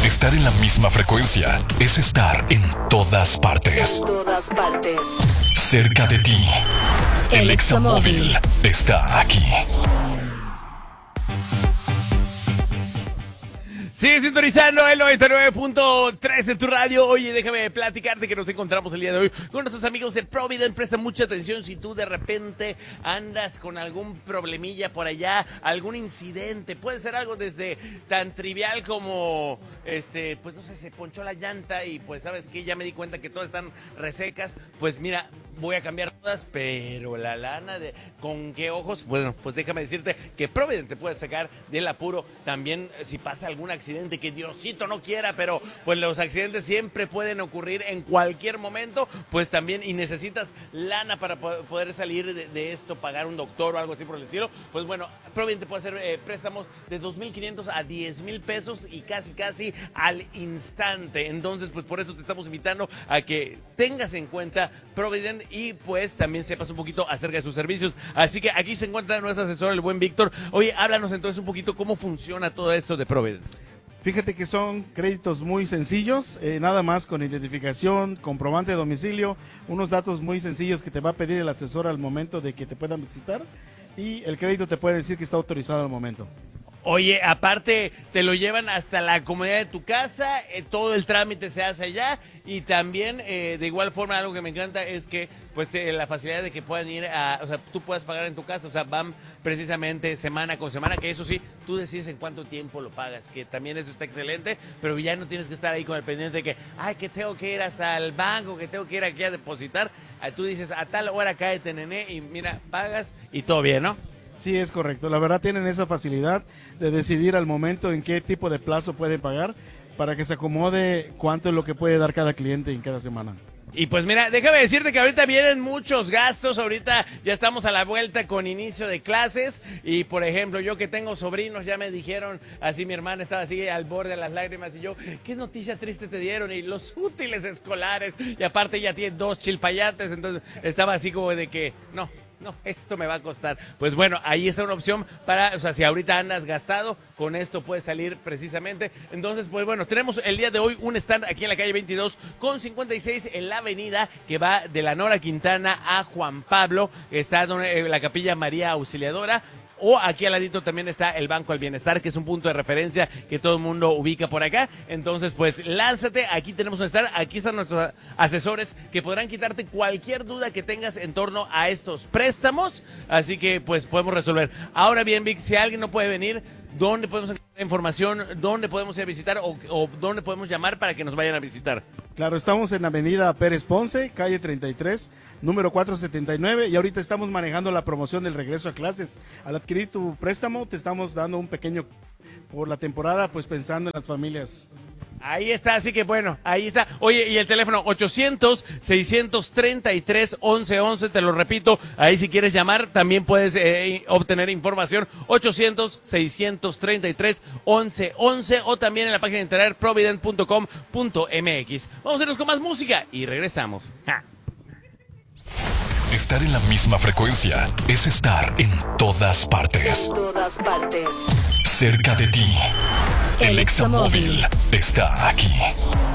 Estar en la misma frecuencia es estar en todas partes. En todas partes. Cerca de ti. El Examóvil está aquí. Sigue sintonizando el 99.3 de tu radio. Oye, déjame platicarte que nos encontramos el día de hoy con nuestros amigos de Provident. Presta mucha atención si tú de repente andas con algún problemilla por allá, algún incidente. Puede ser algo desde tan trivial como, pues no sé, se ponchó la llanta y pues sabes que ya me di cuenta que todas están resecas. Pues mira, voy a cambiar todas, pero la lana ¿con qué ojos? Bueno, pues déjame decirte que Provident te puede sacar del apuro. También si pasa algún accidente que Diosito no quiera, pero pues los accidentes siempre pueden ocurrir en cualquier momento, pues también, y necesitas lana para poder salir de esto, pagar un doctor o algo así por el estilo, pues bueno, Provident te puede hacer préstamos de 2,500 a 10,000 pesos y casi al instante. Entonces, pues por eso te estamos invitando a que tengas en cuenta Provident y pues también sepas un poquito acerca de sus servicios. Así que aquí se encuentra nuestro asesor, el buen Víctor. Oye, háblanos entonces un poquito cómo funciona todo esto de Provident. Fíjate que son créditos muy sencillos, nada más con identificación, comprobante de domicilio, unos datos muy sencillos que te va a pedir el asesor al momento de que te puedan visitar y el crédito te puede decir que está autorizado al momento. Oye, aparte te lo llevan hasta la comodidad de tu casa, todo el trámite se hace allá y también de igual forma algo que me encanta es que pues la facilidad de que puedan ir o sea, tú puedas pagar en tu casa, o sea, van precisamente semana con semana, que eso sí, tú decides en cuánto tiempo lo pagas, que también eso está excelente, pero ya no tienes que estar ahí con el pendiente de que, que tengo que ir hasta el banco, que tengo que ir aquí a depositar, tú dices, a tal hora cállate, nené, y mira, pagas y todo bien, ¿no? Sí, es correcto. La verdad tienen esa facilidad de decidir al momento en qué tipo de plazo pueden pagar para que se acomode cuánto es lo que puede dar cada cliente en cada semana. Y pues mira, déjame decirte que ahorita vienen muchos gastos, ahorita ya estamos a la vuelta con inicio de clases y por ejemplo yo que tengo sobrinos ya me dijeron, así mi hermana estaba así al borde de las lágrimas y yo, ¿qué noticia triste te dieron? Y los útiles escolares y aparte ya tiene 2 chilpayates, entonces estaba así como de que no, esto me va a costar. Pues bueno, ahí está una opción para, o sea, si ahorita andas gastado, con esto puedes salir precisamente. Entonces, pues bueno, tenemos el día de hoy un stand aquí en la calle 22 con 56 en la avenida que va de la Nora Quintana a Juan Pablo. Está la Capilla María Auxiliadora. O aquí al ladito también está el Banco del Bienestar, que es un punto de referencia que todo el mundo ubica por acá. Entonces, pues, lánzate. Aquí tenemos un stand. Aquí están nuestros asesores que podrán quitarte cualquier duda que tengas en torno a estos préstamos. Así que, pues, podemos resolver. Ahora bien, Vic, si alguien no puede venir, ¿dónde podemos encontrar información? ¿Dónde podemos ir a visitar? ¿O dónde podemos llamar para que nos vayan a visitar? Claro, estamos en Avenida Pérez Ponce, calle 33, número 479, y ahorita estamos manejando la promoción del regreso a clases. Al adquirir tu préstamo, te estamos dando un pequeño por la temporada, pues pensando en las familias. Ahí está, así que bueno, ahí está. Oye, y el teléfono 800-633-1111, te lo repito, ahí si quieres llamar, también puedes obtener información, 800-633-1111, o también en la página de internet provident.com.mx. Vamos a irnos con más música y regresamos. ¡Ja! Estar en la misma frecuencia es estar en todas partes. En todas partes. Cerca de ti. El El Examóvil está aquí.